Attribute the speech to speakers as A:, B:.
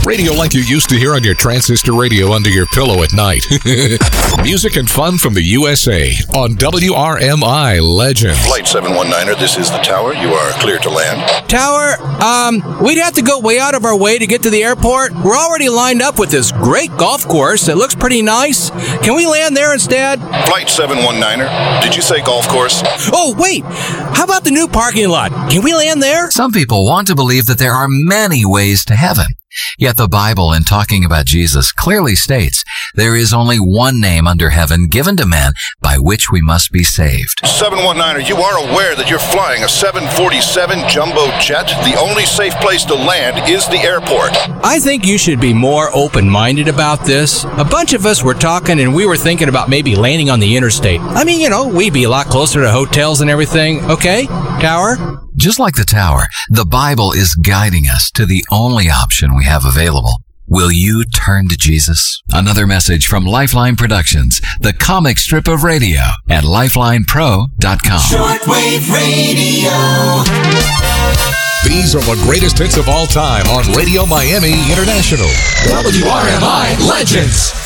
A: Radio like you used to hear on your transistor radio under your pillow at night. Music and fun from the USA on WRMI Legends.
B: Flight 719er, this is the tower. You are clear to land.
C: Tower, we'd have to go way out of our way to get to the airport. We're already lined up with this great golf course. It looks pretty nice. Can we land there instead?
B: Flight 719er, did you say golf course?
C: Oh, wait. How about the new parking lot? Can we land there?
D: Some people want to believe that there are many ways to heaven. Yet the Bible, in talking about Jesus, clearly states there is only one name under heaven given to men by which we must be saved.
B: 719er, you are aware that you're flying a 747 jumbo jet? The only safe place to land is the airport.
C: I think you should be more open-minded about this. A bunch of us were talking and we were thinking about maybe landing on the interstate. I mean, we'd be a lot closer to hotels and everything. Okay, Tower?
D: Just like the tower, the Bible is guiding us to the only option we have available. Will you turn to Jesus? Another message from Lifeline Productions, the comic strip of radio at lifelinepro.com.
E: Shortwave radio.
A: These are the greatest hits of all time on Radio Miami International. WRMI Legends.